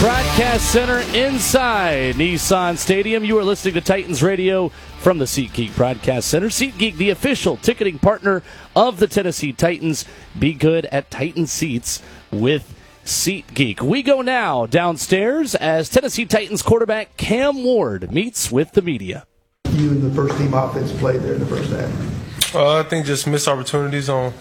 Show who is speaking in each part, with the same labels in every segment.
Speaker 1: Broadcast Center inside Nissan Stadium. You are listening to Titans Radio from the SeatGeek Broadcast Center. SeatGeek, the official ticketing partner of the Tennessee Titans. Be good at Titan seats with SeatGeek. We go now downstairs as Tennessee Titans quarterback Cam Ward meets with the media.
Speaker 2: You and the first team offense played there in the first half.
Speaker 3: I think just missed opportunities on,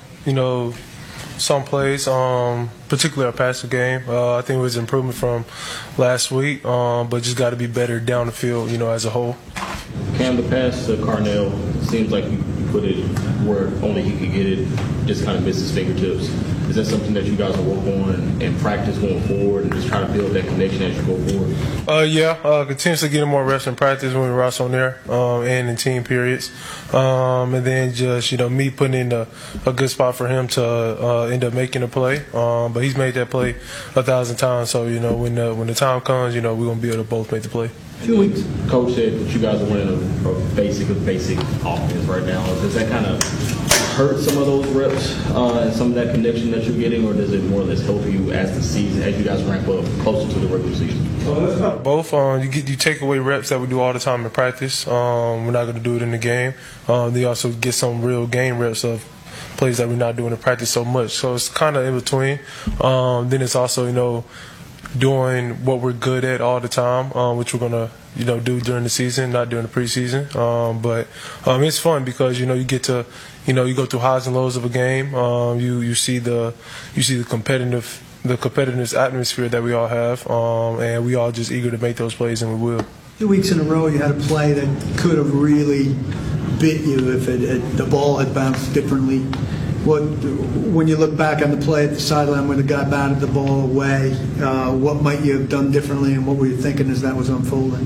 Speaker 3: some plays, particularly our passing game. I think it was improvement from last week, but just got to be better down the field, as a whole.
Speaker 4: Cam, the pass to Carnell seems like you put it where only he could get it, just kind of missed his fingertips. Is that something that you guys will work on and practice going forward and just try to build that connection as you go forward?
Speaker 3: Continuously getting more reps in practice when we rush on there and in team periods. And then just, me putting in a good spot for him to end up making a play. But he's made that play 1,000 times. So, when the time comes, we're going to be able to both make the play.
Speaker 4: 2 weeks, Coach said that you guys are running a basic offense right now. Does that kind of hurt some of those reps and some of that connection that you're getting, or does it more or less help you as you guys ramp up closer to the regular season?
Speaker 3: Both. You take away reps that we do all the time in practice. We're not going to do it in the game. They also get some real game reps of plays that we're not doing in practice so much. So it's kind of in between. Then it's also, doing what we're good at all the time, which we're going to, do during the season, not during the preseason. But it's fun because, you get to, you go through highs and lows of a game. You see the competitiveness atmosphere that we all have, and we all just eager to make those plays, and we will.
Speaker 2: 2 weeks in a row, you had a play that could have really bit you if the ball had bounced differently. When you look back on the play at the sideline when the guy batted the ball away, what might you have done differently, and what were you thinking as that was unfolding?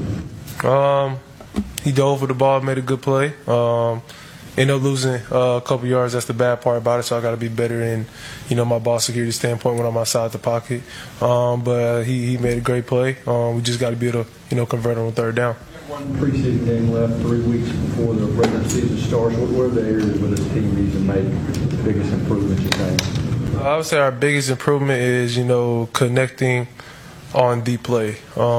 Speaker 3: He dove for the ball, made a good play. Ended up losing a couple yards. That's the bad part about it. So I got to be better in, my ball security standpoint when I'm outside the pocket. But he made a great play. We just got to be able to, convert on third down.
Speaker 5: One preseason game left, 3 weeks before the regular season starts. What are the areas where this team needs to make the biggest improvements, you think?
Speaker 3: I would say our biggest improvement is, connecting on deep play.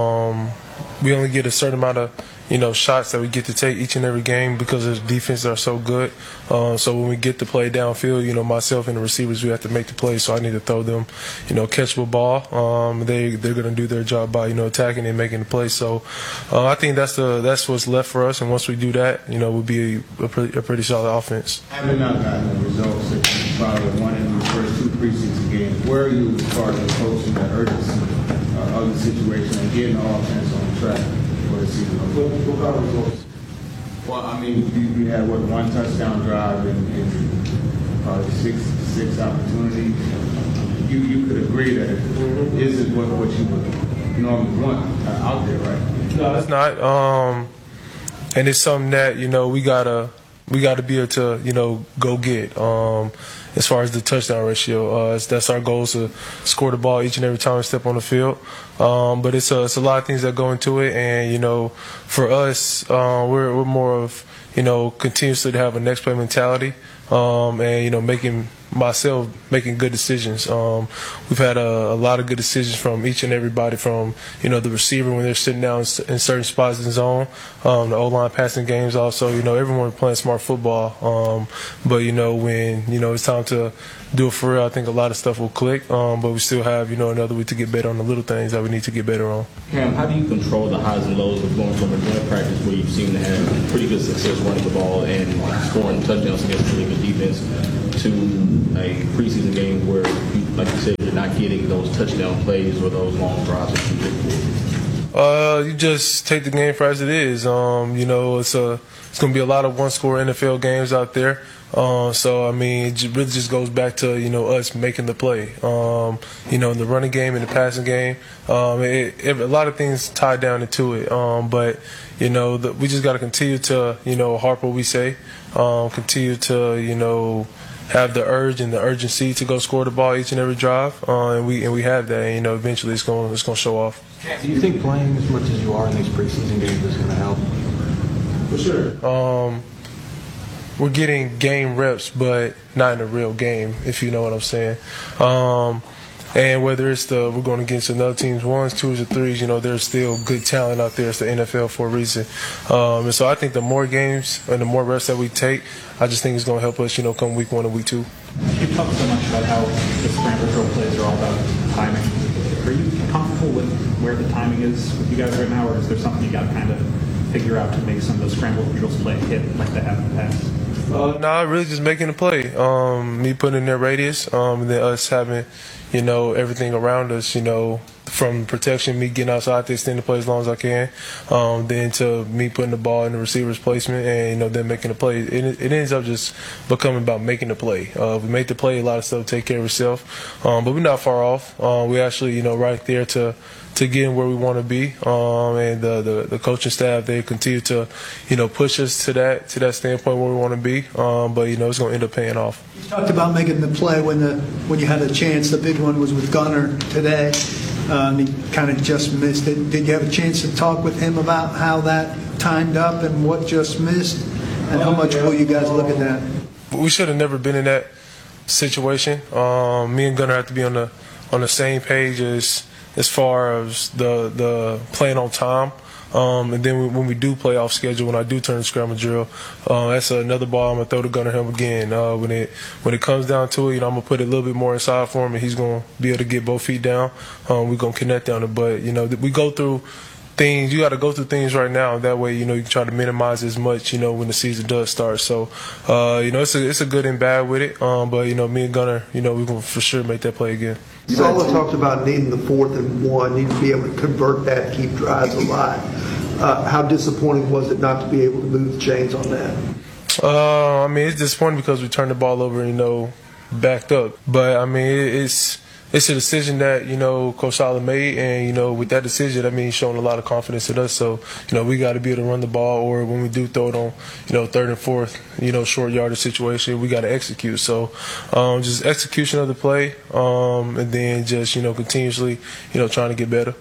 Speaker 3: We only get a certain amount of, shots that we get to take each and every game because the defenses are so good. So when we get the play downfield, myself and the receivers, we have to make the play. So I need to throw them, catchable ball. They're going to do their job by, attacking and making the play. So I think that's what's left for us. And once we do that, we'll be a pretty solid offense.
Speaker 6: Having not gotten the results that you probably wanted in the first 2 preseason games, where are you as far as approaching that urgency of the situation and getting the offense on track? What kind of results? Well, you had one touchdown drive and probably six opportunities. You could agree that it isn't what you would normally want out there, right?
Speaker 3: No, it's not. And it's something that we gotta be able to go get. As far as the touchdown ratio, that's our goal, is to score the ball each and every time we step on the field. But it's a lot of things that go into it, and for us, we're more of continuously to have a next play mentality, and making good decisions. We've had a lot of good decisions from each and everybody, from the receiver when they're sitting down in certain spots in the zone, the O-line passing games also. Everyone playing smart football. But when it's time to do it for real, I think a lot of stuff will click. But we still have another week to get better on the little things that we need to get better on.
Speaker 4: Cam, how do you control the highs and lows of going from a joint practice where you seem to have pretty good success running the ball and scoring touchdowns against really good defense to a preseason game where, like you said, you're not getting those touchdown plays or those long drives that you look for?
Speaker 3: You just take the game for as it is. It's going to be a lot of one-score NFL games out there. So it really just goes back to us making the play. In the running game and the passing game, a lot of things tied down into it. But we just got to continue to harp what we say, continue to have the urge and the urgency to go score the ball each and every drive, and we have that. And, eventually it's going to show off.
Speaker 5: Do you think playing as much as you are in these preseason games is going to help?
Speaker 6: For sure.
Speaker 3: We're getting game reps, but not in a real game, if you know what I'm saying. And whether it's we're going against another team's 1s, 2s, or 3s, you know, there's still good talent out there. It's the NFL for a reason. And so I think the more games and the more reps that we take, I just think it's going to help us, you know, come week 1 and week 2.
Speaker 7: You've talked so much about how the scramble drill plays are all about timing. Are you comfortable with where the timing is with you guys right now, or is there something you got to kind of figure out to make some of those scramble drills play hit like they have in the past?
Speaker 3: No, really just making a play. Me putting in their radius, and then us having, you know, everything around us, you know, from protection, me getting outside to extend the play as long as I can, then to me putting the ball in the receiver's placement and, you know, then making the play. It ends up just becoming about making the play. We make the play, a lot of stuff take care of itself, but we're not far off. We actually, you know, right there to getting where we want to be, and the coaching staff, they continue to, you know, push us to that standpoint where we want to be, but, you know, it's going to end up paying off.
Speaker 2: You talked about making the play when you had a chance. The big one was with Gunner today. He kind of just missed it. Did you have a chance to talk with him about how that timed up and what just missed, and how much will you guys look at that?
Speaker 3: We should have never been in that situation. Me and Gunner have to be on the same page as far as the playing on time. And then when we do play off schedule, when I do turn the scramble drill, that's another ball I'm going to throw to Gunner him again. When it comes down to it, you know, I'm going to put it a little bit more inside for him, and he's going to be able to get both feet down. We're going to connect on it. But, you know, we go through things. You got to go through things right now. That way, you know, you can try to minimize as much, you know, when the season does start. So, you know, it's a good and bad with it. But, you know, me and Gunner, you know, we're going to for sure make that play again.
Speaker 8: Saleh talked about needing the 4th and 1, needing to be able to convert that, keep drives alive. How disappointing was it not to be able to move the chains on that?
Speaker 3: I mean, it's disappointing because we turned the ball over, you know, backed up. But, I mean, it's a decision that, you know, Coach Saleh made, and, you know, with that decision, I mean, he's showing a lot of confidence in us. So, you know, we got to be able to run the ball, or when we do throw it on, you know, 3rd and 4th, you know, short yardage situation, we got to execute. So, just execution of the play, and then just, you know, continuously, you know, trying to get better.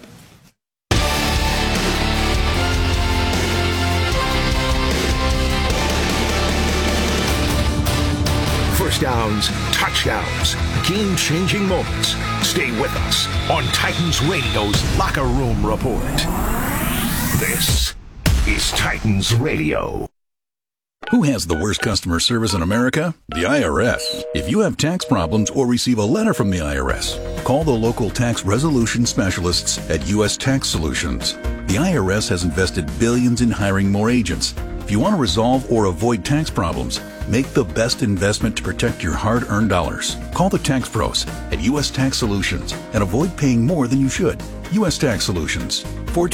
Speaker 9: First downs, touchdowns, game-changing moments. Stay with us on Titans Radio's Locker Room Report. This is Titans Radio.
Speaker 10: Who has the worst customer service in America? The IRS. If you have tax problems or receive a letter from the IRS, call the local tax resolution specialists at U.S. Tax Solutions. The IRS has invested billions in hiring more agents. If you want to resolve or avoid tax problems, make the best investment to protect your hard-earned dollars. Call the tax pros at U.S. Tax Solutions and avoid paying more than you should. U.S. Tax Solutions,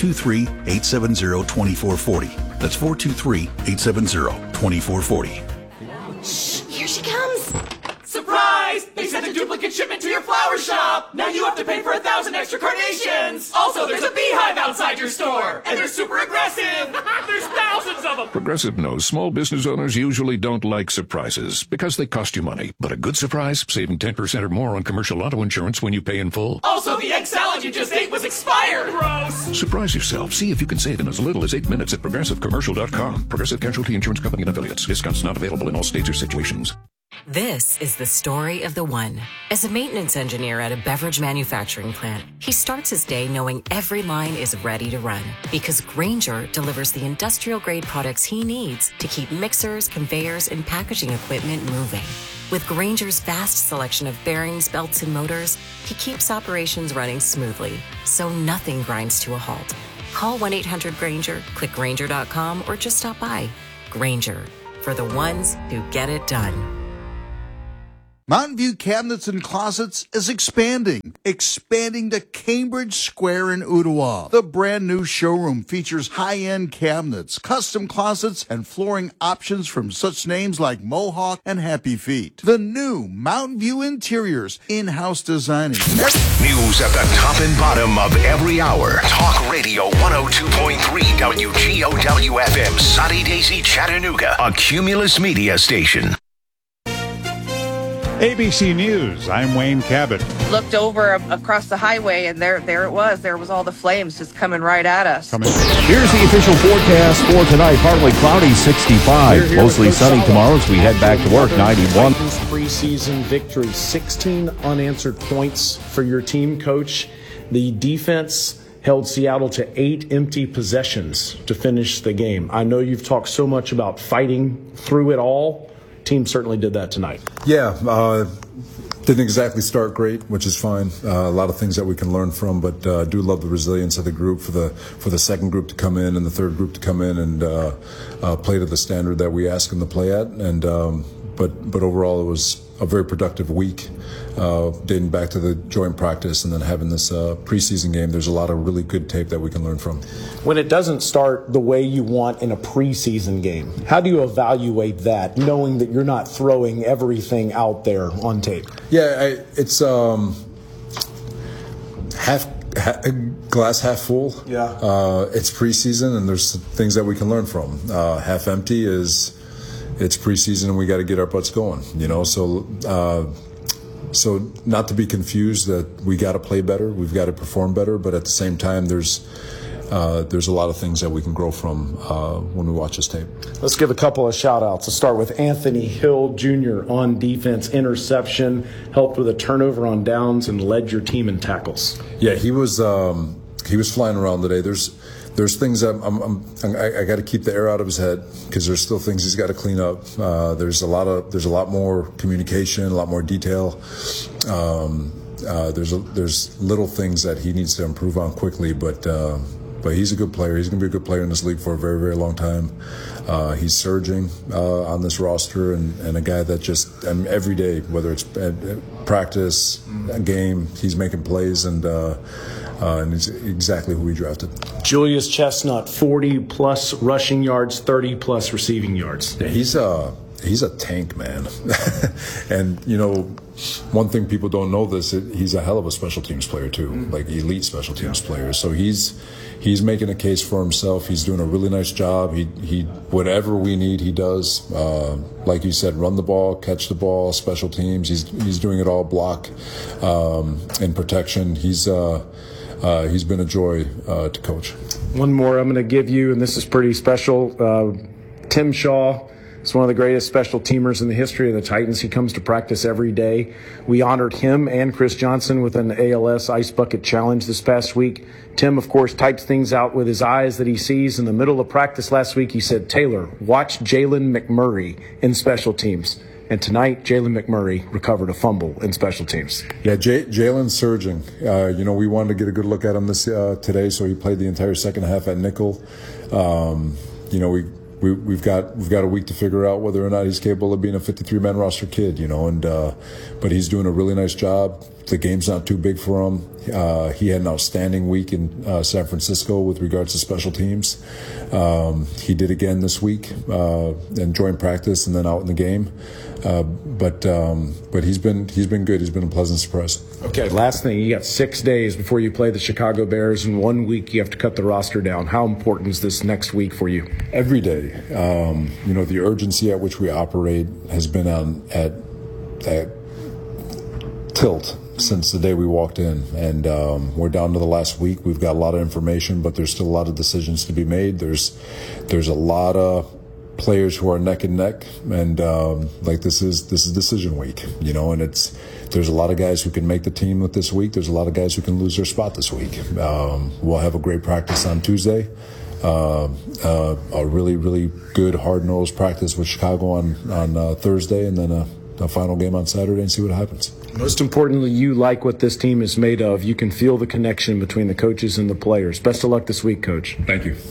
Speaker 10: 423-870-2440. That's 423-870-2440.
Speaker 11: Here she comes! Surprise! They sent a duplicate shipment to your flower shop! Now you have to pay for 1,000 extra carnations! Also, there's a beehive outside your store! And they're super aggressive! There's thousands of them!
Speaker 12: Progressive knows small business owners usually don't like surprises because they cost you money. But a good surprise, saving 10% or more on commercial auto insurance when you pay in full.
Speaker 11: Also, the egg salad you just ate was expired! Gross!
Speaker 12: Surprise yourself. See if you can save in as little as 8 minutes at ProgressiveCommercial.com. Progressive Casualty Insurance Company and Affiliates. Discounts not available in all states or situations.
Speaker 13: This is the story of the one. As a maintenance engineer at a beverage manufacturing plant, he starts his day knowing every line is ready to run because Grainger delivers the industrial-grade products he needs to keep mixers, conveyors, and packaging equipment moving. With Grainger's vast selection of bearings, belts, and motors, he keeps operations running smoothly, so nothing grinds to a halt. Call 1-800-GRAINGER, click Grainger.com, or just stop by. Grainger, for the ones who get it done.
Speaker 14: Mountain View Cabinets and Closets is expanding to Cambridge Square in Ottawa. The brand new showroom features high-end cabinets, custom closets, and flooring options from such names like Mohawk and Happy Feet. The new Mountain View Interiors, in-house designing.
Speaker 9: News at the top and bottom of every hour. Talk Radio 102.3 WGOW-FM, Sunny Daisy, Chattanooga, a Cumulus Media station.
Speaker 15: ABC News, I'm Wayne Cabot.
Speaker 16: Looked over across the highway, and there it was. There was all the flames just coming right at us.
Speaker 17: Here's the official forecast for tonight. Partly cloudy, 65. Mostly sunny tomorrow as we head back to work, 91.
Speaker 18: Preseason victory, 16 unanswered points for your team, Coach. The defense held Seattle to 8 empty possessions to finish the game. I know you've talked so much about fighting through it all. Team certainly did that tonight.
Speaker 19: Yeah, didn't exactly start great, which is fine. A lot of things that we can learn from, but do love the resilience of the group for the second group to come in and the third group to come in and play to the standard that we ask them to play at. And but overall, it was a very productive week, dating back to the joint practice and then having this preseason game. There's a lot of really good tape that we can learn from.
Speaker 18: When it doesn't start the way you want in a preseason game, how do you evaluate that, knowing that you're not throwing everything out there on tape?
Speaker 19: Yeah, it's glass half full.
Speaker 18: Yeah.
Speaker 19: It's preseason, and there's things that we can learn from. Half empty is it's preseason, and we got to get our butts going. So not to be confused that we got to play better, we've got to perform better, but at the same time, there's a lot of things that we can grow from when we watch this tape.
Speaker 18: Let's give a couple of shout-outs. Let's start with Anthony Hill Jr. on defense, interception, helped with a turnover on downs, and led your team in tackles.
Speaker 19: Yeah, he was flying around today. There's things I got to keep the air out of his head because there's still things he's got to clean up. There's a lot more communication, a lot more detail. There's little things that he needs to improve on quickly, but he's a good player. He's going to be a good player in this league for a very, very long time. He's surging on this roster and a guy that just every day, whether it's practice, a game, he's making plays and he's exactly who we drafted.
Speaker 18: Julius Chestnut, 40-plus rushing yards, 30-plus receiving yards.
Speaker 19: Yeah, he's a tank, man. And, one thing people don't know he's a hell of a special teams player, too, like elite special teams player. So he's making a case for himself. He's doing a really nice job. He whatever we need, he does. Like you said, run the ball, catch the ball, special teams. He's doing it all, block and protection. He's been a joy to coach.
Speaker 18: One more I'm going to give you, and this is pretty special. Tim Shaw is one of the greatest special teamers in the history of the Titans. He comes to practice every day. We honored him and Chris Johnson with an ALS Ice Bucket Challenge this past week. Tim, of course, types things out with his eyes that he sees. In the middle of practice last week, he said, "Taylor, watch Jalen McMurray in special teams." And tonight, Jalen McMurray recovered a fumble in special teams.
Speaker 19: Yeah, Jalen's surging. We wanted to get a good look at him today, so he played the entire second half at nickel. We've got a week to figure out whether or not he's capable of being a 53-man roster kid, but he's doing a really nice job. The game's not too big for him. He had an outstanding week in San Francisco with regards to special teams. He did again this week and joined practice and then out in the game. But he's been good. He's been a pleasant surprise.
Speaker 18: Okay, last thing, you got 6 days before you play the Chicago Bears. In 1 week, you have to cut the roster down. How important is this next week for you?
Speaker 19: Every day. The urgency at which we operate has been at tilt since the day we walked in, and we're down to the last week. We've got a lot of information, but there's still a lot of decisions to be made. There's a lot of players who are neck and neck, and this is decision week, and there's a lot of guys who can make the team with this week. There's a lot of guys who can lose their spot this week. We'll have a great practice on Tuesday. A really, really good hard-nosed practice with Chicago on Thursday, and then a final game on Saturday, and see what happens.
Speaker 18: Most importantly, you like what this team is made of. You can feel the connection between the coaches and the players. Best of luck this week, Coach.
Speaker 19: Thank you.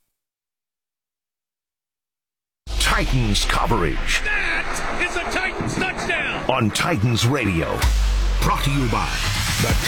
Speaker 9: Titans coverage.
Speaker 11: That is a Titans touchdown!
Speaker 9: On Titans Radio. Brought to you by the